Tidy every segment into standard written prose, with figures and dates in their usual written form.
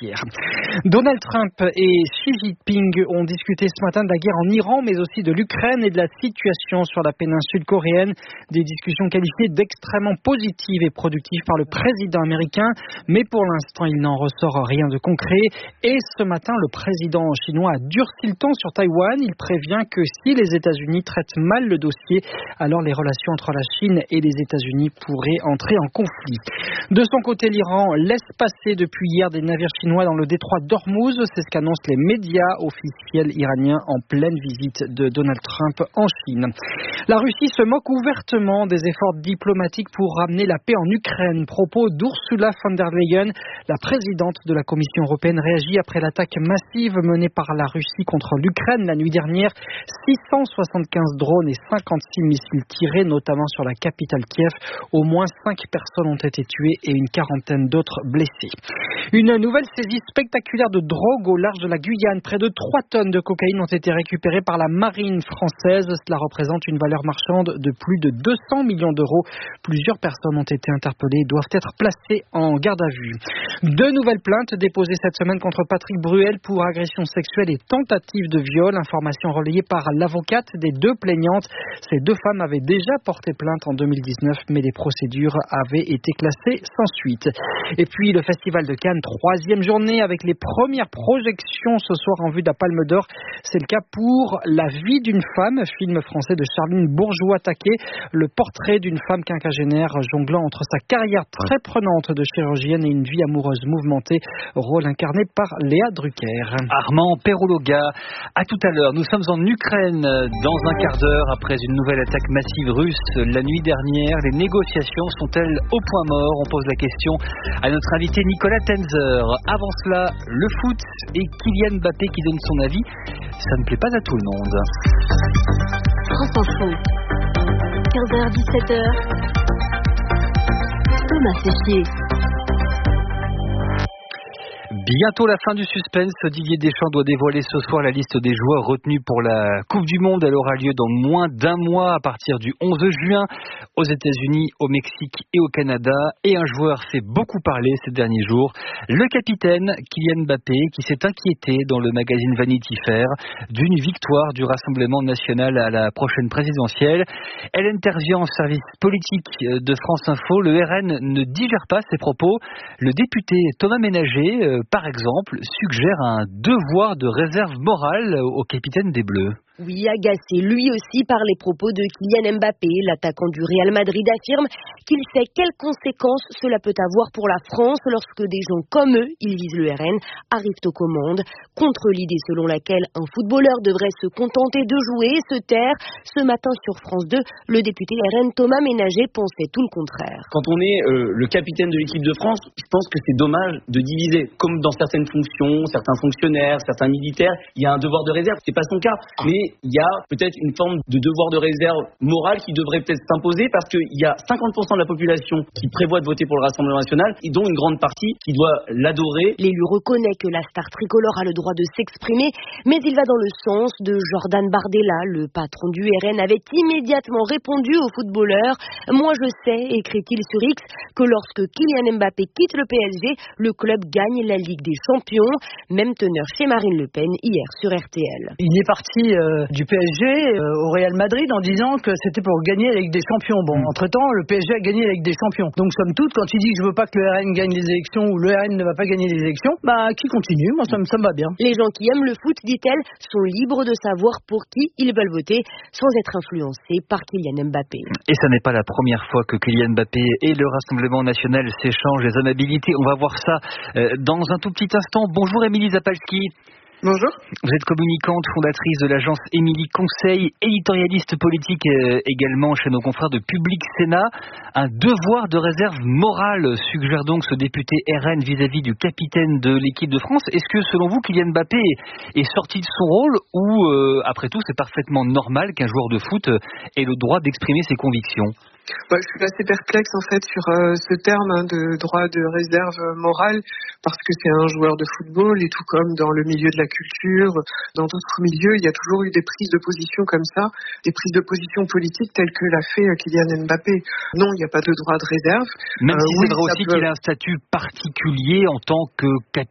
judiciaire. Donald Trump et Xi Jinping ont discuté ce matin de la guerre en Iran, mais aussi de l'Ukraine et de la situation sur la péninsule coréenne. Des discussions qualifiées d'extrêmement positives et productives par le président américain, mais pour l'instant, il n'en ressort rien de concret. Et ce matin, le président chinois a durci le ton sur Taïwan. Il prévient que si les États-Unis traitent mal le dossier, alors les relations entre la Chine et les États-Unis pourraient entrer en conflit. De son côté, l'Iran laisse passer depuis hier des navires chinois dans le détroit d'Ormuz. C'est ce qu'annoncent les médias officiels iraniens en pleine visite de Donald Trump en Chine. La Russie se moque ouvertement des efforts diplomatiques pour ramener la paix en Ukraine. Propos d'Ursula von der Leyen, la présidente de la Commission européenne, réagit après l'attaque massive menée par la Russie contre l'Ukraine la nuit dernière. 675 drones et 56 missiles tirés, notamment sur la capitale Kiev. Au moins 5 personnes ont été tuées et une quarantaine d'autres blessées. Une nouvelle saisie spectaculaire de drogue au large de la Guyane. Près de 3 tonnes de cocaïne ont été récupérées par la marine française. Cela représente une valeur marchande de plus de 200 millions d'euros. Plusieurs personnes ont été interpellées et doivent être placées en garde à vue. 2 nouvelles plaintes déposées cette semaine contre Patrick Bruel pour agression sexuelle et tentative de viol. Information relayée par l'avocate des 2 plaignantes. Ces 2 femmes avaient déjà porté plainte en 2019, mais les procédures avaient été classées sans suite. Et puis le Festival de Cannes, 3e journée avec les premières projections ce soir en vue de la Palme d'Or. C'est le cas pour La vie d'une femme, film français de Charline Bourgeois-Taquet. Le portrait d'une femme quinquagénaire jonglant entre sa carrière très prenante de chirurgienne et une vie amoureuse mouvementée. Rôle incarné par Léa Drucker. Armand Perologa, à tout à l'heure. Nous sommes en Ukraine dans un quart d'heure après une nouvelle attaque massive russe la nuit dernière. Les négociations sont-elles au point mort? On pose la question à notre invité Nicolas Tenzer. Avant cela, le foot et Kylian Mbappé qui donne son avis. Ça ne plaît pas à tout le monde. France Info, 15h-17h, Thomas Sessier. Bientôt la fin du suspense. Didier Deschamps doit dévoiler ce soir la liste des joueurs retenus pour la Coupe du Monde. Elle aura lieu dans moins d'1 mois à partir du 11 juin aux États-Unis, au Mexique et au Canada. Et un joueur fait beaucoup parler ces derniers jours, le capitaine Kylian Mbappé, qui s'est inquiété dans le magazine Vanity Fair d'une victoire du Rassemblement national à la prochaine présidentielle. Elle intervient en service politique de France Info. Le RN ne digère pas ses propos. Le député Thomas Ménager, par exemple, suggère un devoir de réserve morale au capitaine des Bleus. Oui, agacé lui aussi par les propos de Kylian Mbappé, l'attaquant du Real Madrid affirme qu'il sait quelles conséquences cela peut avoir pour la France lorsque des gens comme eux, ils visent le RN, arrivent aux commandes. Contre l'idée selon laquelle un footballeur devrait se contenter de jouer et se taire, ce matin sur France 2, le député RN Thomas Ménager pensait tout le contraire. Quand on est le capitaine de l'équipe de France, je pense que c'est dommage de diviser. Comme dans certaines fonctions, certains fonctionnaires, certains militaires, il y a un devoir de réserve. C'est pas son cas, mais il y a peut-être une forme de devoir de réserve morale qui devrait peut-être s'imposer parce qu'il y a 50% de la population qui prévoit de voter pour le Rassemblement national et dont une grande partie qui doit l'adorer. L'élu reconnaît que la star tricolore a le droit de s'exprimer, mais il va dans le sens de Jordan Bardella. Le patron du RN avait immédiatement répondu au footballeur. Moi je sais, écrit-il sur X, que lorsque Kylian Mbappé quitte le PSG, le club gagne la Ligue des Champions. Même teneur chez Marine Le Pen hier sur RTL. Il est parti du PSG au Real Madrid en disant que c'était pour gagner la Ligue des Champions. Bon, entre-temps, le PSG a gagné la Ligue des Champions. Donc, somme toute, quand il dit que je veux pas que le RN gagne les élections ou le RN ne va pas gagner les élections, qui continue, moi ça me va bien. Les gens qui aiment le foot, dit-elle, sont libres de savoir pour qui ils veulent voter sans être influencés par Kylian Mbappé. Et ça n'est pas la première fois que Kylian Mbappé et le Rassemblement national s'échangent les amabilités. On va voir ça dans un tout petit instant. Bonjour Émilie Zapalski. Bonjour. Vous êtes communicante, fondatrice de l'agence Émilie Conseil, éditorialiste politique également chez nos confrères de Public Sénat. Un devoir de réserve morale suggère donc ce député RN vis-à-vis du capitaine de l'équipe de France. Est-ce que selon vous, Kylian Mbappé est sorti de son rôle ou après tout c'est parfaitement normal qu'un joueur de foot ait le droit d'exprimer ses convictions ? Je suis assez perplexe en fait sur ce terme de droit de réserve morale parce que c'est un joueur de football et tout comme dans le milieu de la culture, dans d'autres milieux, il y a toujours eu des prises de position comme ça, des prises de position politiques telles que l'a fait Kylian Mbappé. Non, il n'y a pas de droit de réserve. Même si c'est vrai aussi qu'il a un statut particulier en tant que capitaine de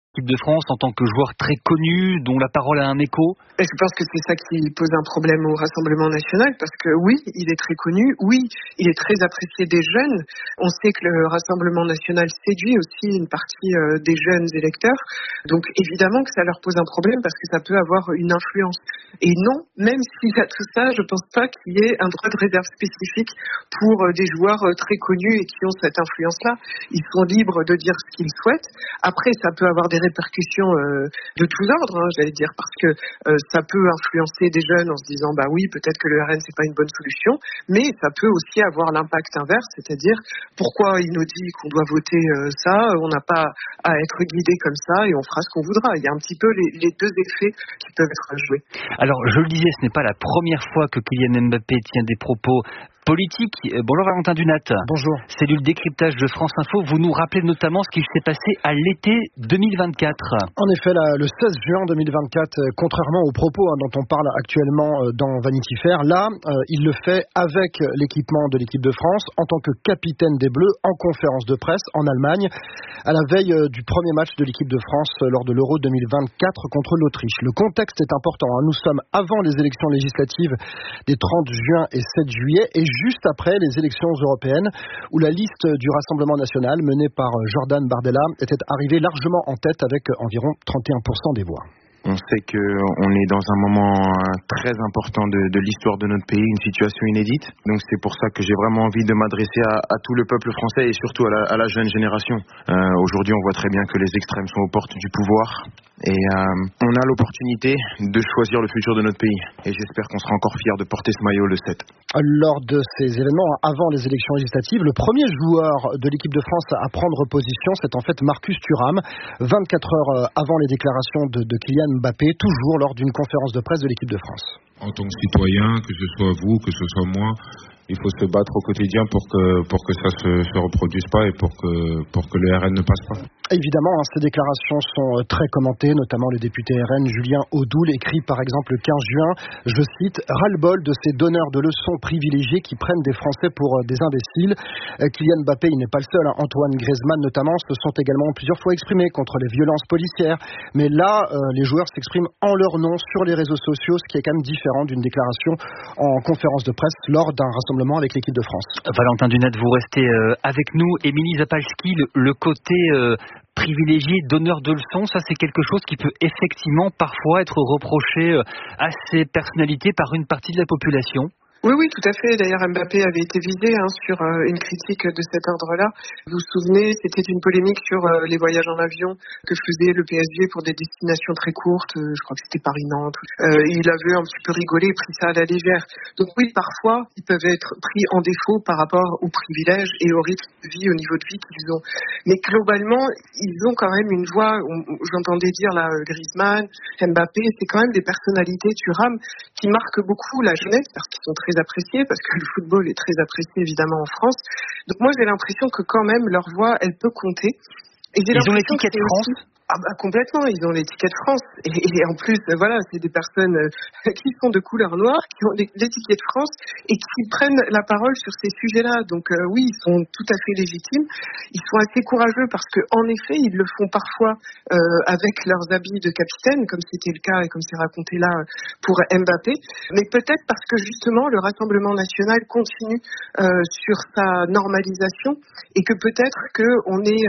l'équipe de France en tant que joueur très connu, dont la parole a un écho? Et je pense que c'est ça qui pose un problème au Rassemblement national, parce que oui, il est très connu, oui, il est très apprécié des jeunes. On sait que le Rassemblement national séduit aussi une partie des jeunes électeurs. Donc évidemment que ça leur pose un problème, parce que ça peut avoir une influence. Et non, même s'il y a tout ça, je pense pas qu'il y ait un droit de réserve spécifique pour des joueurs très connus et qui ont cette influence-là. Ils sont libres de dire ce qu'ils souhaitent. Après, ça peut avoir des répercussions de tous ordres, j'allais dire, parce que ça peut influencer des jeunes en se disant bah oui, peut-être que le RN c'est pas une bonne solution, mais ça peut aussi avoir l'impact inverse, c'est-à-dire pourquoi il nous dit qu'on doit voter ça, on n'a pas à être guidé comme ça et on fera ce qu'on voudra. Il y a un petit peu les deux effets qui peuvent être joués. Alors, je le disais, ce n'est pas la première fois que Kylian Mbappé tient des propos politique. Bonjour Valentin Dunat. Bonjour. Cellule décryptage de France Info. Vous nous rappelez notamment ce qui s'est passé à l'été 2024. En effet, le 16 juin 2024, contrairement aux propos dont on parle actuellement dans Vanity Fair, là, il le fait avec l'équipement de l'équipe de France en tant que capitaine des Bleus en conférence de presse en Allemagne à la veille du premier match de l'équipe de France lors de l'Euro 2024 contre l'Autriche. Le contexte est important. Nous sommes avant les élections législatives des 30 juin et 7 juillet et juste après les élections européennes où la liste du Rassemblement national menée par Jordan Bardella était arrivée largement en tête avec environ 31% des voix. On sait qu'on est dans un moment très important de l'histoire de notre pays, une situation inédite. Donc c'est pour ça que j'ai vraiment envie de m'adresser à tout le peuple français et surtout à la jeune génération. Aujourd'hui, on voit très bien que les extrêmes sont aux portes du pouvoir. Et on a l'opportunité de choisir le futur de notre pays. Et j'espère qu'on sera encore fiers de porter ce maillot le 7. Lors de ces événements, avant les élections législatives, le premier joueur de l'équipe de France à prendre position, c'est en fait Marcus Thuram, 24 heures avant les déclarations de Kylian Mbappé, toujours lors d'une conférence de presse de l'équipe de France. En tant que citoyen, que ce soit vous, que ce soit moi, il faut se battre au quotidien pour que ça se reproduise pas et pour que le RN ne passe pas. Évidemment, ces déclarations sont très commentées, notamment le député RN Julien Audoul écrit par exemple le 15 juin, je cite, « Ras-le-bol de ces donneurs de leçons privilégiés qui prennent des Français pour des imbéciles ». Kylian Mbappé, il n'est pas le seul, Antoine Griezmann notamment, se sont également plusieurs fois exprimés contre les violences policières. Mais là, les joueurs s'expriment en leur nom sur les réseaux sociaux, ce qui est quand même différent d'une déclaration en conférence de presse lors d'un rassemblement avec l'équipe de France. Valentin Dunat, vous restez avec nous. Émilie Zapalski, le côté privilégié, donneur de leçons, ça c'est quelque chose qui peut effectivement parfois être reproché à ces personnalités par une partie de la population. Oui, tout à fait. D'ailleurs, Mbappé avait été visé sur une critique de cet ordre-là. Vous vous souvenez, c'était une polémique sur les voyages en avion que faisait le PSG pour des destinations très courtes. Je crois que c'était Paris-Nantes. Il avait un petit peu rigolé et pris ça à la légère. Donc oui, parfois, ils peuvent être pris en défaut par rapport aux privilèges et au rythme de vie, au niveau de vie qu'ils ont. Mais globalement, ils ont quand même une voix. J'entendais dire là, Griezmann, Mbappé, c'est quand même des personnalités, Thuram, qui marquent beaucoup la jeunesse parce qu'ils sont très appréciés, parce que le football est très apprécié évidemment en France. Donc moi j'ai l'impression que quand même leur voix elle peut compter. Et ils ont l'étiquette France aussi... complètement, ils ont l'étiquette France et en plus voilà, c'est des personnes qui sont de couleur noire, qui ont l'étiquette France et qui prennent la parole sur ces sujets-là. Donc oui, ils sont tout à fait légitimes. Ils sont assez courageux parce que en effet, ils le font parfois avec leurs habits de capitaine, comme c'était le cas et comme c'est raconté là pour Mbappé. Mais peut-être parce que justement le Rassemblement national continue sur sa normalisation et que peut-être que on est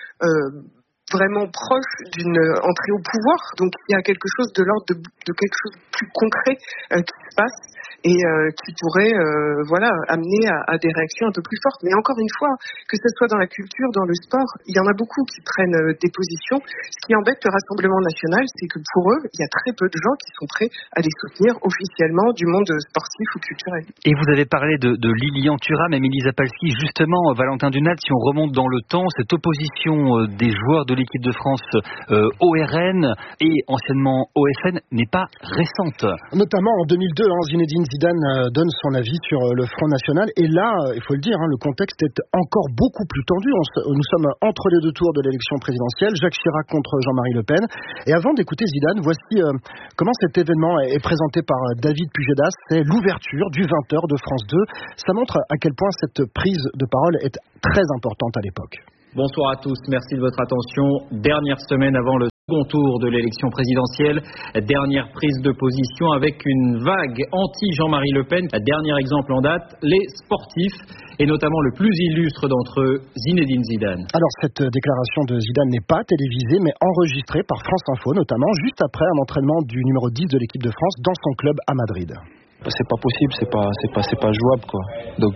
vraiment proche d'une entrée au pouvoir, donc il y a quelque chose de l'ordre de quelque chose de plus concret qui se passe et qui pourrait amener à des réactions un peu plus fortes. Mais encore une fois, que ce soit dans la culture, dans le sport, il y en a beaucoup qui prennent des positions. Ce qui embête le Rassemblement national, c'est que pour eux, il y a très peu de gens qui sont prêts à les soutenir officiellement du monde sportif ou culturel. Et vous avez parlé de Lilian Thuram, Émilie Zapalski, justement, Valentin Dunat, si on remonte dans le temps, cette opposition des joueurs de l'équipe de France au RN et anciennement au FN n'est pas récente. Notamment en 2002, Zinedine Zidane donne son avis sur le Front National et là, il faut le dire, le contexte est encore beaucoup plus tendu. Nous sommes entre les deux tours de l'élection présidentielle, Jacques Chirac contre Jean-Marie Le Pen. Et avant d'écouter Zidane, voici comment cet événement est présenté par David Pujadas. C'est l'ouverture du 20h de France 2. Ça montre à quel point cette prise de parole est très importante à l'époque. Bonsoir à tous, merci de votre attention. Dernière semaine avant le Second tour de l'élection présidentielle, dernière prise de position avec une vague anti-Jean-Marie Le Pen. Dernier exemple en date, les sportifs, et notamment le plus illustre d'entre eux, Zinedine Zidane. Alors cette déclaration de Zidane n'est pas télévisée, mais enregistrée par France Info, notamment juste après un entraînement du numéro 10 de l'équipe de France dans son club à Madrid. C'est pas possible, c'est pas jouable, quoi. Donc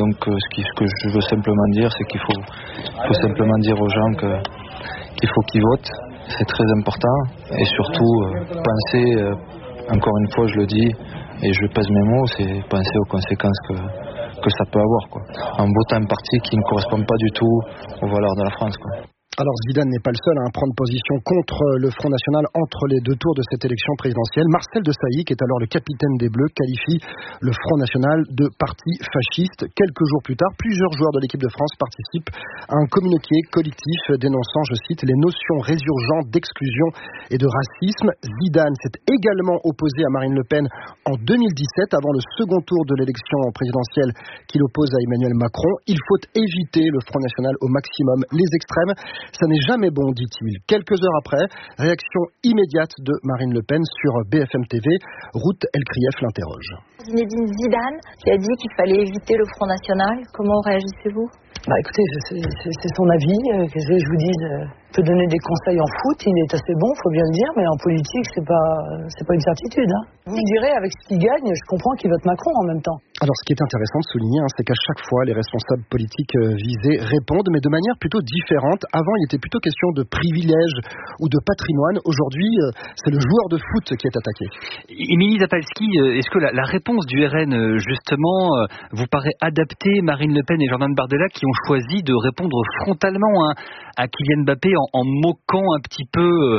ce que je veux simplement dire, c'est qu'il faut simplement dire aux gens qu'il faut qu'ils votent. C'est très important, et surtout penser, encore une fois je le dis et je pèse mes mots, c'est penser aux conséquences que ça peut avoir, quoi. En votant un parti qui ne correspond pas du tout aux valeurs de la France, quoi. Alors Zidane n'est pas le seul à prendre position contre le Front National entre les deux tours de cette élection présidentielle. Marcel Desailly, qui est alors le capitaine des Bleus, qualifie le Front National de parti fasciste. Quelques jours plus tard, plusieurs joueurs de l'équipe de France participent à un communiqué collectif dénonçant, je cite, les notions résurgentes d'exclusion et de racisme. Zidane s'est également opposé à Marine Le Pen en 2017, avant le second tour de l'élection présidentielle qu'il oppose à Emmanuel Macron. Il faut éviter le Front National au maximum, les extrêmes. Ça n'est jamais bon, dit-il. Quelques heures après, réaction immédiate de Marine Le Pen sur BFM TV. Ruth Elkrief l'interroge. Zinedine Zidane qui a dit qu'il fallait éviter le Front National. Comment réagissez-vous ? Écoutez, c'est son avis. Que je vous dise, peut donner des conseils en foot, il est assez bon, faut bien le dire, mais en politique, c'est pas une certitude. Vous me direz, avec ce qu'il gagne, je comprends qu'il vote Macron en même temps. Alors, ce qui est intéressant de souligner, c'est qu'à chaque fois, les responsables politiques visés répondent, mais de manière plutôt différente. Avant, il était plutôt question de privilèges ou de patrimoine. Aujourd'hui, c'est le joueur de foot qui est attaqué. Émilie Zapalski, est-ce que la réponse du RN, justement, vous paraît adaptée? Marine Le Pen et Jordan Bardella qui ont choisi de répondre frontalement à Kylian Mbappé en moquant un petit peu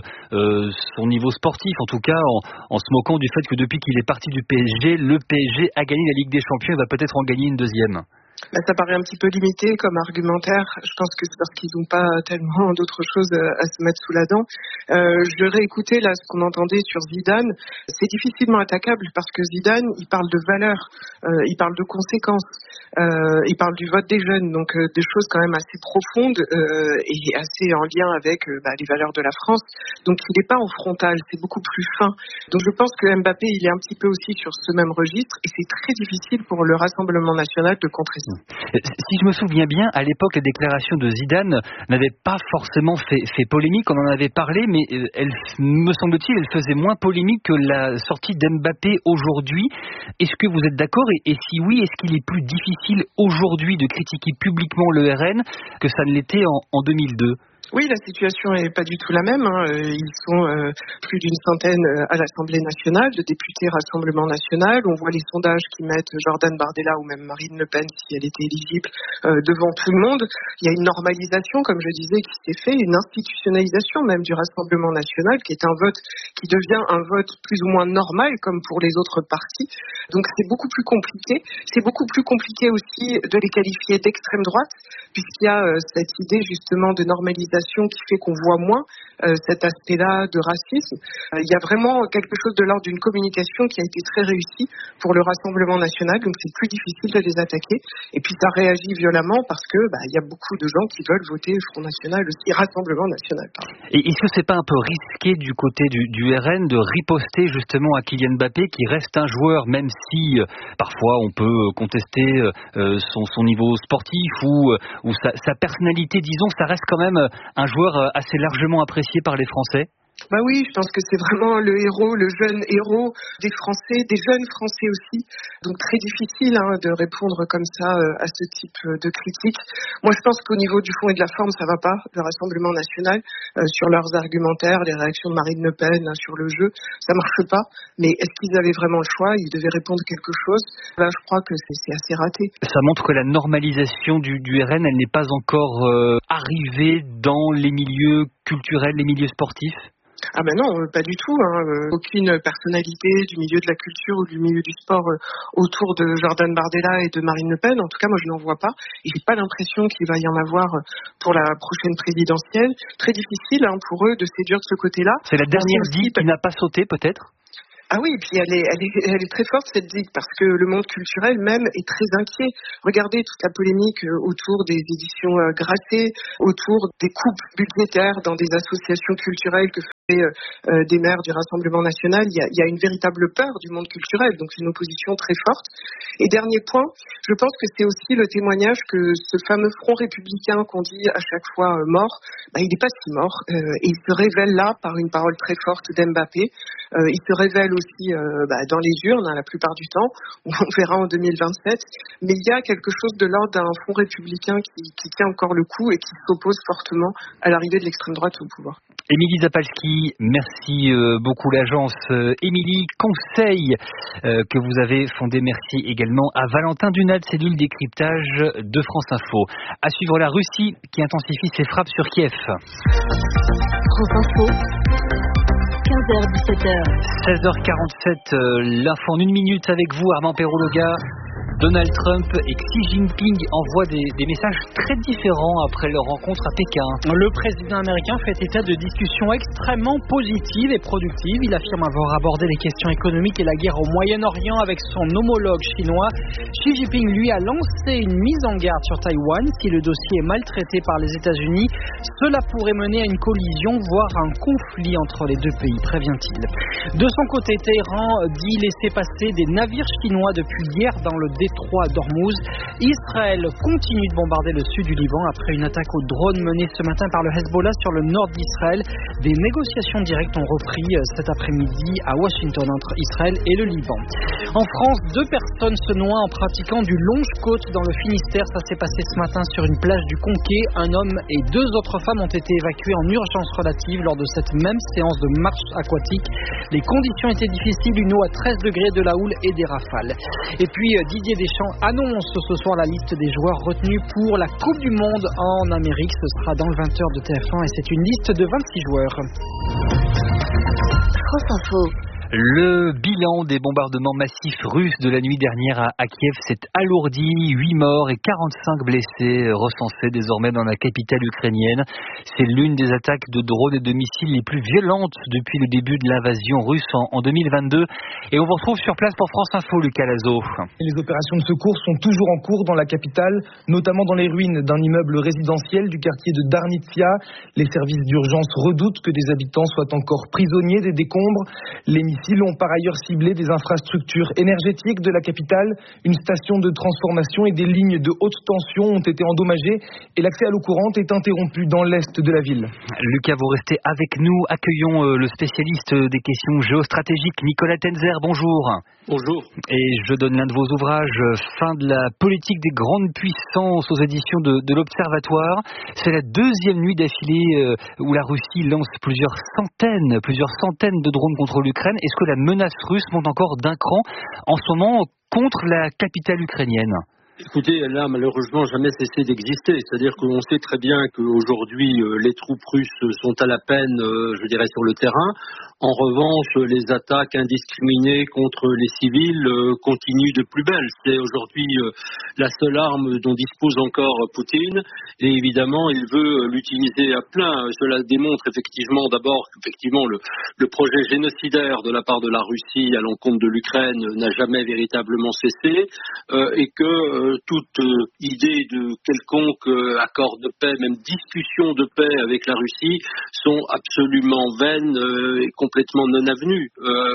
son niveau sportif, en tout cas en se moquant du fait que depuis qu'il est parti du PSG, le PSG a gagné la Ligue des Champions et va peut-être en gagner une deuxième. Ça paraît un petit peu limité comme argumentaire. Je pense que c'est parce qu'ils n'ont pas tellement d'autres choses à se mettre sous la dent. Je réécoutais là ce qu'on entendait sur Zidane. C'est difficilement attaquable parce que Zidane, il parle de valeurs, il parle de conséquences, il parle du vote des jeunes, donc des choses quand même assez profondes et assez en lien avec les valeurs de la France. Donc il n'est pas en frontal, c'est beaucoup plus fin. Donc je pense que Mbappé, il est un petit peu aussi sur ce même registre et c'est très difficile pour le Rassemblement national de contrer ça. Si je me souviens bien, à l'époque, les déclarations de Zidane n'avaient pas forcément fait polémique. On en avait parlé, mais me semble-t-il, elle faisait moins polémique que la sortie d'Mbappé aujourd'hui. Est-ce que vous êtes d'accord ? Et si oui, est-ce qu'il est plus difficile aujourd'hui de critiquer publiquement le RN que ça ne l'était en 2002 ? Oui, la situation est pas du tout la même. Ils sont plus d'une centaine à l'Assemblée nationale, de députés Rassemblement national. On voit les sondages qui mettent Jordan Bardella ou même Marine Le Pen, si elle était éligible, devant tout le monde. Il y a une normalisation, comme je disais, qui s'est fait, une institutionnalisation même du Rassemblement national, qui est un vote qui devient un vote plus ou moins normal, comme pour les autres partis. Donc c'est beaucoup plus compliqué. C'est beaucoup plus compliqué aussi de les qualifier d'extrême droite, puisqu'il y a cette idée justement de normalisation qui fait qu'on voit moins cet aspect-là de racisme. Il y a vraiment quelque chose de l'ordre d'une communication qui a été très réussie pour le Rassemblement national, donc c'est plus difficile de les attaquer. Et puis ça réagit violemment parce que il y a beaucoup de gens qui veulent voter Front National aussi, Rassemblement national. Pardon. Et est-ce que c'est pas un peu risqué du côté du RN de riposter justement à Kylian Mbappé, qui reste un joueur, même si parfois on peut contester son niveau sportif ou sa personnalité, disons, ça reste quand même un joueur assez largement apprécié par les Français? Oui, je pense que c'est vraiment le héros, le jeune héros des Français, des jeunes Français aussi. Donc très difficile de répondre comme ça à ce type de critique. Moi, je pense qu'au niveau du fond et de la forme, ça va pas, le Rassemblement national, sur leurs argumentaires, les réactions de Marine Le Pen sur le jeu, ça marche pas. Mais est-ce qu'ils avaient vraiment le choix? Ils devaient répondre quelque chose. Là, je crois que c'est assez raté. Ça montre que la normalisation du RN, elle n'est pas encore arrivée dans les milieux culturels, les milieux sportifs? Non, pas du tout. Aucune personnalité du milieu de la culture ou du milieu du sport autour de Jordan Bardella et de Marine Le Pen. En tout cas, moi, je n'en vois pas. Et j'ai pas l'impression qu'il va y en avoir pour la prochaine présidentielle. Très difficile pour eux de séduire de ce côté-là. C'est la dernière digue qui n'a pas sauté, peut-être? Ah oui, et puis elle est très forte cette digue parce que le monde culturel même est très inquiet. Regardez toute la polémique autour des éditions Grasset, autour des coupes budgétaires dans des associations culturelles que des maires du Rassemblement national, il y a une véritable peur du monde culturel, donc une opposition très forte. Et dernier point, je pense que c'est aussi le témoignage que ce fameux front républicain qu'on dit à chaque fois mort, il n'est pas si mort, et il se révèle là par une parole très forte d'Mbappé. Il se révèle aussi dans les urnes, la plupart du temps, on verra en 2027, mais il y a quelque chose de l'ordre d'un front républicain qui tient encore le coup et qui s'oppose fortement à l'arrivée de l'extrême droite au pouvoir. Émilie Zapalski, merci beaucoup. L'agence Émilie Conseil que vous avez fondée. Merci également à Valentin Dunat, cellule décryptage de France Info. À suivre la Russie qui intensifie ses frappes sur Kiev. France Info. 15h, 17h. 16h47, l'info en 1 minute avec vous, Armand Perrault-Lega. Donald Trump et Xi Jinping envoient des messages très différents après leur rencontre à Pékin. Le président américain fait état de discussions extrêmement positives et productives. Il affirme avoir abordé les questions économiques et la guerre au Moyen-Orient avec son homologue chinois. Xi Jinping, lui, a lancé une mise en garde sur Taïwan. Si le dossier est maltraité par les États-Unis, cela pourrait mener à une collision, voire un conflit entre les deux pays, prévient-il. De son côté, Téhéran dit laisser passer des navires chinois depuis hier dans le détroit d'Ormuz. Israël continue de bombarder le sud du Liban après une attaque au drone menée ce matin par le Hezbollah sur le nord d'Israël. Des négociations directes ont repris cet après-midi à Washington entre Israël et le Liban. En France, 2 personnes se noient en pratiquant du longe-côte dans le Finistère. Ça s'est passé ce matin sur une plage du Conquet. Un homme et 2 autres femmes ont été évacués en urgence relative lors de cette même séance de marche aquatique. Les conditions étaient difficiles, une eau à 13 degrés, de la houle et des rafales. Et puis Didier Deschamps annonce ce soir la liste des joueurs retenus pour la Coupe du Monde en Amérique. Ce sera dans le 20h de TF1 et c'est une liste de 26 joueurs. France Info. Le bilan des bombardements massifs russes de la nuit dernière à Kiev s'est alourdi. 8 morts et 45 blessés recensés désormais dans la capitale ukrainienne. C'est l'une des attaques de drones et de missiles les plus violentes depuis le début de l'invasion russe en 2022. Et on vous retrouve sur place pour France Info, Lucas Lazo. Les opérations de secours sont toujours en cours dans la capitale, notamment dans les ruines d'un immeuble résidentiel du quartier de Darnitsia. Les services d'urgence redoutent que des habitants soient encore prisonniers des décombres. Les missiles ont par ailleurs ciblé des infrastructures énergétiques de la capitale. Une station de transformation et des lignes de haute tension ont été endommagées et l'accès à l'eau courante est interrompu dans l'est de la ville. Lucas, vous restez avec nous. Accueillons le spécialiste des questions géostratégiques, Nicolas Tenzer. Bonjour. Bonjour. Et je donne l'un de vos ouvrages, Fin de la politique des grandes puissances, aux éditions de l'Observatoire. C'est la 2e nuit d'affilée où la Russie lance plusieurs centaines de drones contre l'Ukraine. Est-ce que la menace russe monte encore d'un cran en ce moment contre la capitale ukrainienne ? Écoutez, elle n'a malheureusement jamais cessé d'exister. C'est-à-dire qu'on sait très bien qu'aujourd'hui, les troupes russes sont à la peine, sur le terrain. En revanche, les attaques indiscriminées contre les civils continuent de plus belle. C'est aujourd'hui la seule arme dont dispose encore Poutine. Et évidemment, il veut l'utiliser à plein. Cela démontre effectivement d'abord qu'effectivement le projet génocidaire de la part de la Russie à l'encontre de l'Ukraine n'a jamais véritablement cessé et que toute idée de quelconque accord de paix, même discussion de paix avec la Russie, sont absolument vaines et complètement non avenues.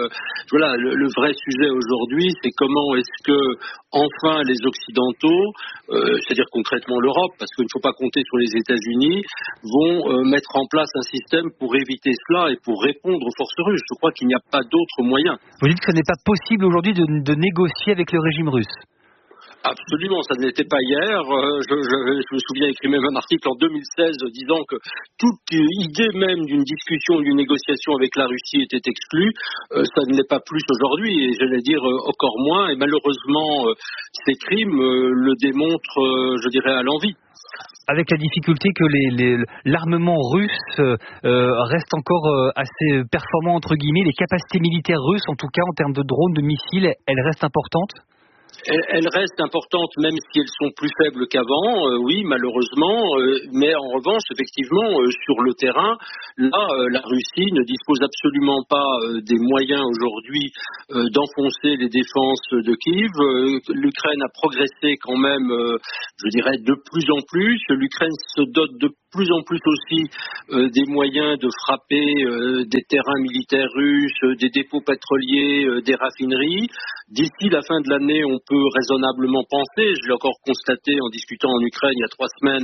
Le vrai sujet aujourd'hui, c'est comment est-ce que enfin les Occidentaux, c'est-à-dire concrètement l'Europe, parce qu'il ne faut pas compter sur les États-Unis, vont mettre en place un système pour éviter cela et pour répondre aux forces russes. Je crois qu'il n'y a pas d'autre moyen. Vous dites que ce n'est pas possible aujourd'hui de négocier avec le régime russe ? Absolument, ça ne l'était pas hier. Je me souviens écrit même un article en 2016 disant que toute idée même d'une discussion ou d'une négociation avec la Russie était exclue. Ça ne l'est pas plus aujourd'hui et j'allais dire encore moins. Et malheureusement, ces crimes le démontrent, à l'envi. Avec la difficulté que l'armement russe reste encore assez performant, entre guillemets, les capacités militaires russes, en tout cas en termes de drones, de missiles, elles restent importantes ? elles restent importantes même si elles sont plus faibles qu'avant, oui malheureusement, mais en revanche effectivement sur le terrain, là la Russie ne dispose absolument pas des moyens aujourd'hui d'enfoncer les défenses de Kiev. L'Ukraine a progressé quand même, je dirais de plus en plus. L'Ukraine se dote de plus en plus aussi des moyens de frapper des terrains militaires russes, des dépôts pétroliers, des raffineries. D'ici la fin de l'année, on peut raisonnablement penser, je l'ai encore constaté en discutant en Ukraine il y a 3 semaines,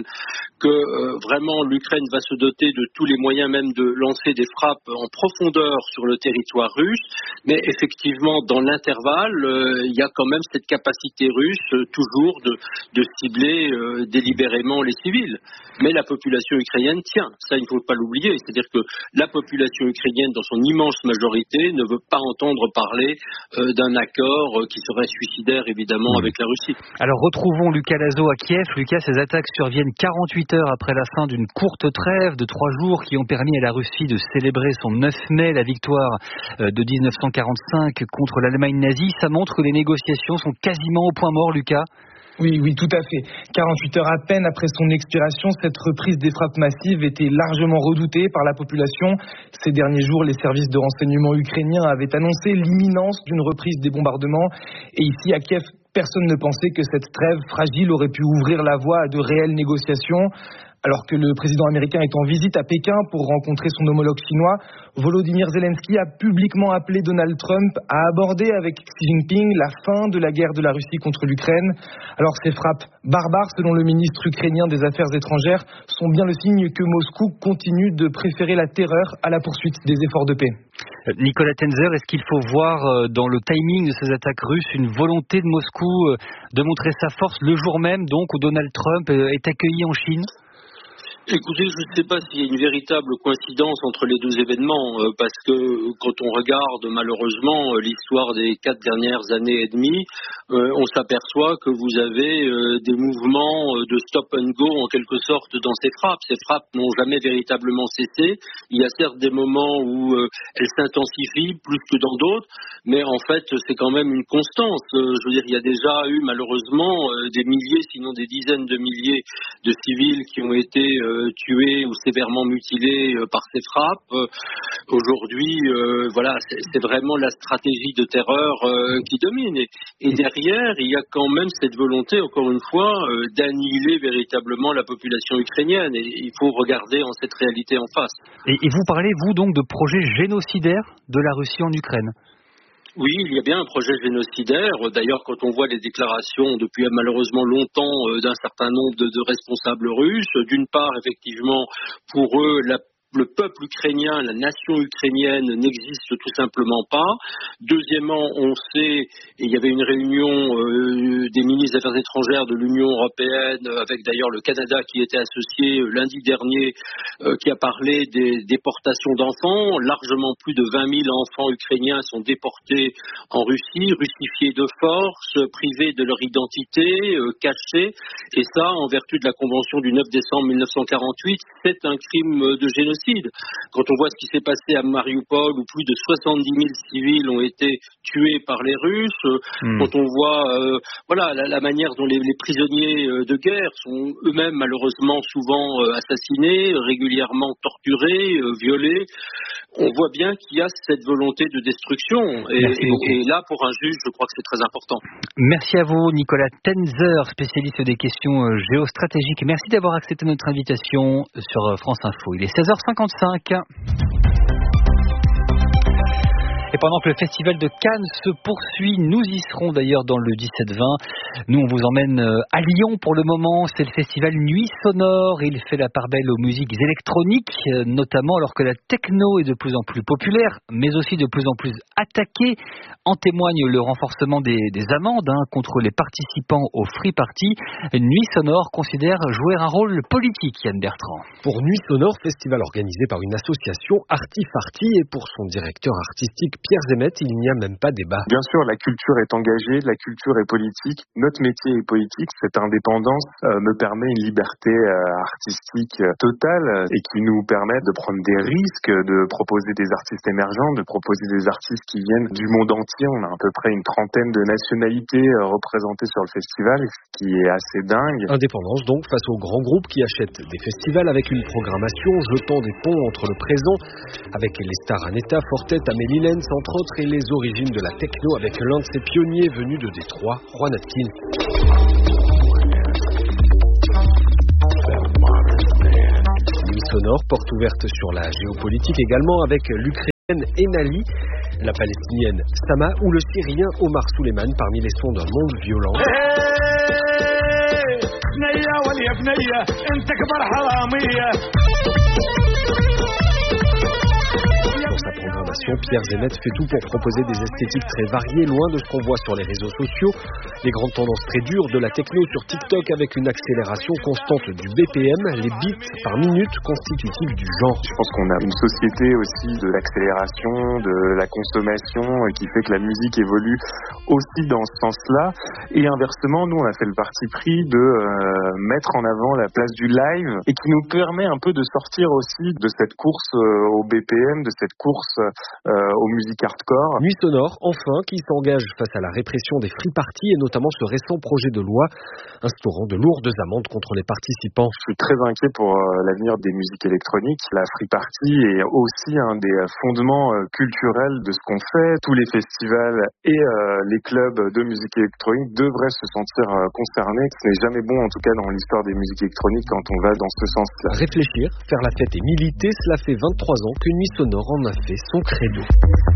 que vraiment l'Ukraine va se doter de tous les moyens même de lancer des frappes en profondeur sur le territoire russe. Mais effectivement, dans l'intervalle, il y a quand même cette capacité russe toujours de cibler délibérément les civils. Mais la population ukrainienne tient, ça il ne faut pas l'oublier. C'est-à-dire que la population ukrainienne, dans son immense majorité, ne veut pas entendre parler d'un accord qui serait suicidaire évidemment avec la Russie. Alors retrouvons Lucas Lazo à Kiev. Lucas, ces attaques surviennent 48 heures après la fin d'une courte trêve de 3 jours qui ont permis à la Russie de célébrer son 9 mai, la victoire de 1945 contre l'Allemagne nazie. Ça montre que les négociations sont quasiment au point mort, Lucas. Oui, tout à fait. 48 heures à peine après son expiration, cette reprise des frappes massives était largement redoutée par la population. Ces derniers jours, les services de renseignement ukrainiens avaient annoncé l'imminence d'une reprise des bombardements. Et ici, à Kiev, personne ne pensait que cette trêve fragile aurait pu ouvrir la voie à de réelles négociations. Alors que le président américain est en visite à Pékin pour rencontrer son homologue chinois, Volodymyr Zelensky a publiquement appelé Donald Trump à aborder avec Xi Jinping la fin de la guerre de la Russie contre l'Ukraine. Alors ces frappes barbares, selon le ministre ukrainien des Affaires étrangères, sont bien le signe que Moscou continue de préférer la terreur à la poursuite des efforts de paix. Nicolas Tenzer, est-ce qu'il faut voir dans le timing de ces attaques russes une volonté de Moscou de montrer sa force le jour même donc où Donald Trump est accueilli en Chine ? Écoutez, je ne sais pas s'il y a une véritable coïncidence entre les deux événements, parce que quand on regarde malheureusement l'histoire des 4 dernières années et demie, on s'aperçoit que vous avez des mouvements de stop and go en quelque sorte dans ces frappes. Ces frappes n'ont jamais véritablement cessé. Il y a certes des moments où elles s'intensifient plus que dans d'autres, mais en fait c'est quand même une constance. Je veux dire, il y a déjà eu malheureusement des milliers, sinon des dizaines de milliers de civils qui ont été tués ou sévèrement mutilés par ces frappes. Aujourd'hui, voilà, c'est vraiment la stratégie de terreur qui domine. Et derrière, il y a quand même cette volonté, encore une fois, d'annihiler véritablement la population ukrainienne. Et il faut regarder en cette réalité en face. Et vous parlez, vous, donc, de projet génocidaire de la Russie en Ukraine ? Oui, il y a bien un projet génocidaire. D'ailleurs, quand on voit les déclarations depuis malheureusement longtemps d'un certain nombre de responsables russes, d'une part, effectivement, pour eux, le peuple ukrainien, la nation ukrainienne n'existe tout simplement pas. Deuxièmement, on sait, et il y avait une réunion des ministres des Affaires étrangères de l'Union européenne, avec d'ailleurs le Canada qui était associé lundi dernier, qui a parlé des déportations d'enfants. Largement plus de 20 000 enfants ukrainiens sont déportés en Russie, russifiés de force, privés de leur identité, cachés. Et ça, en vertu de la Convention du 9 décembre 1948, c'est un crime de génocide. Quand on voit ce qui s'est passé à Mariupol, où plus de 70 000 civils ont été tués par les Russes, quand on voit voilà, la manière dont les prisonniers de guerre sont eux-mêmes malheureusement souvent assassinés, régulièrement torturés, violés, on voit bien qu'il y a cette volonté de destruction. Et là, pour un juge, je crois que c'est très important. Merci à vous, Nicolas Tenzer, spécialiste des questions géostratégiques. Merci d'avoir accepté notre invitation sur France Info. Il est 16h55. Et pendant que le festival de Cannes se poursuit, nous y serons d'ailleurs dans le 17-20. Nous, on vous emmène à Lyon pour le moment. C'est le festival Nuit Sonore. Il fait la part belle aux musiques électroniques, notamment alors que la techno est de plus en plus populaire, mais aussi de plus en plus attaquée. En témoigne le renforcement des amendes contre les participants au Free Party. Nuit Sonore considère jouer un rôle politique, Yann Bertrand. Pour Nuit Sonore, festival organisé par une association Artifarty et pour son directeur artistique Pierre Zemet, il n'y a même pas débat. Bien sûr, la culture est engagée, la culture est politique, notre métier est politique, cette indépendance me permet une liberté artistique totale et qui nous permet de prendre des risques, de proposer des artistes émergents, de proposer des artistes qui viennent du monde entier. On a à peu près une 30aine de nationalités représentées sur le festival, ce qui est assez dingue. Indépendance donc face aux grands groupes qui achètent des festivals avec une programmation jetant des ponts entre le présent, avec les stars Aneta, Fortet, Amélie Lenz entre autres, et les origines de la techno avec l'un de ses pionniers venus de Détroit, Juan Atkins. Nuit sonore, porte ouverte sur la géopolitique également avec l'Ukrainienne Enali, la Palestinienne Sama ou le Syrien Omar Suleiman parmi les sons d'un monde violent. Dans sa programmation, Pierre Zemet fait tout pour proposer des esthétiques très variées, loin de ce qu'on voit sur les réseaux sociaux. Les grandes tendances très dures de la techno sur TikTok avec une accélération constante du BPM, les beats par minute constitutifs du genre. Je pense qu'on a une société aussi de l'accélération, de la consommation qui fait que la musique évolue aussi dans ce sens-là. Et inversement, nous on a fait le parti pris de mettre en avant la place du live et qui nous permet un peu de sortir aussi de cette course au BPM, de cette course aux musiques hardcore. Nuit sonore, enfin, qui s'engage face à la répression des free parties et notamment ce récent projet de loi instaurant de lourdes amendes contre les participants. Je suis très inquiet pour l'avenir des musiques électroniques. La free party est aussi un des fondements culturels de ce qu'on fait. Tous les festivals et les clubs de musique électronique devraient se sentir concernés. Ce n'est jamais bon, en tout cas dans l'histoire des musiques électroniques, quand on va dans ce sens-là. Réfléchir, faire la fête et militer, cela fait 23 ans que Nuit sonore en a fait son credo.